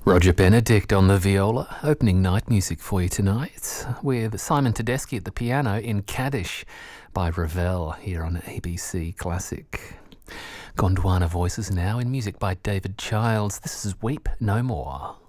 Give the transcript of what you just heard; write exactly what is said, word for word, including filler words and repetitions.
Roger Benedict on the viola, opening night music for you tonight, with Simon Tedeschi at the piano in Kaddish by Ravel here on A B C Classic. Gondwana Voices now in music by David Childs. This is Weep No More.